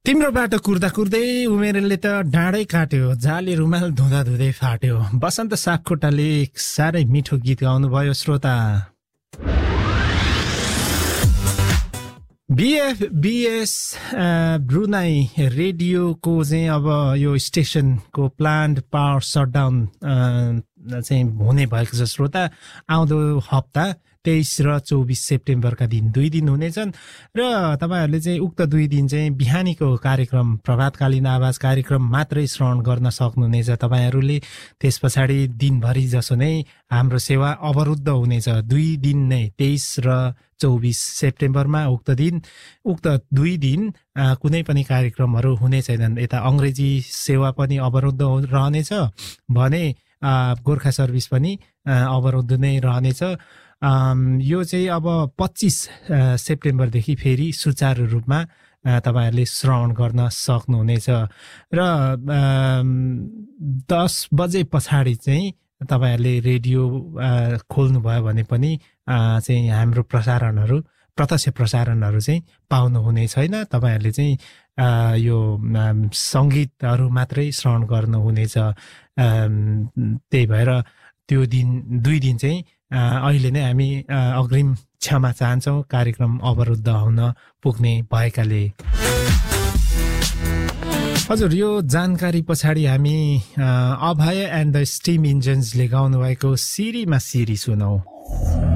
तिम्रो बाटो कुर्दा कुर्दै उमेरले त डाँडै काट्यो, जाली रुमाल धुँदा धुँदै फाट्यो। बसन्त सापकोटाले साह्रै मिठो गीत गाउनुभयो श्रोता। BFBS ब्रुनाई रेडियोको चाहिँ अब यो स्टेसनको प्लान्ट पावर सटडाउन चाहिँ हुने भएको छ श्रोता। आउँदो हप्ता 23 र 24 सेप्टेम्बरका दिन 2 दिन हुनेछन् र तपाईहरुले चाहिँ उक्त 2 दिन चाहिँ बिहानीको कार्यक्रम प्रभातकालीन आवाज कार्यक्रम मात्रै श्रवण गर्न सक्नुहुनेछ तपाईहरुले। त्यसपछि दिनभरि जसो नै हाम्रो सेवा अवरुद्ध हुनेछ। 2 दिन नै 23 र 24 सेप्टेम्बरमा उक्त 2 दिन कुनै पनि कार्यक्रमहरू हुने छैनन्। यता अंग्रेजी सेवा पनि अवरुद्ध रहनेछ भने गोर्खा सर्भिस पनि अवरुद्ध नै रहनेछ। यो चाहिँ अब 25 सेप्टेम्बरदेखि फेरि सुचारू रूपमा तपाईहरुले श्रवण गर्न सक्नुहुनेछ र 10 बजे पछाडि चाहिँ तपाईहरुले रेडियो खोल्नु भयो भने पनि चाहिँ हाम्रो प्रसारणहरू प्रत्यक्ष प्रसारणहरू चाहिँ पाउनु हुने छैन। तपाईहरुले चाहिँ यो संगीतहरू मात्रै श्रवण गर्नु हुनेछ। त्यही भएर त्यो दिन 2 दिन चाहिँ अहिले नै हामी अग्रिम क्षमा चाहन्छौं कार्यक्रम अवरुद्ध हुन पुग्ने भएकाले। हजुर, यो जानकारी पछाडि हामी अभय एन्ड द स्टिम इन्जन्सले गाउनु भएको सिरीमा सिरी सुनौ।